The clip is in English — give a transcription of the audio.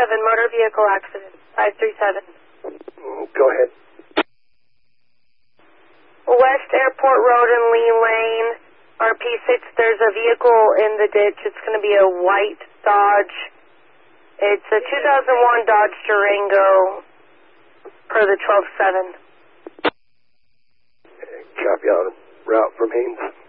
motor vehicle accident, 537. Go ahead. West Airport Road and Lee Lane, RP6, there's a vehicle in the ditch. It's going to be a white Dodge. It's a 2001 Dodge Durango per the 12-7. Copy on route from Haynes.